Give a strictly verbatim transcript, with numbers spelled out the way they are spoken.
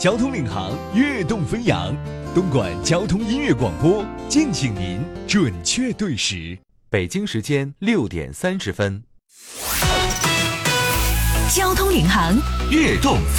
交通领航，跃动飞扬。东莞交通音乐广播，敬请您准确对时。 北京时间六点三十分。 交通领航， 跃动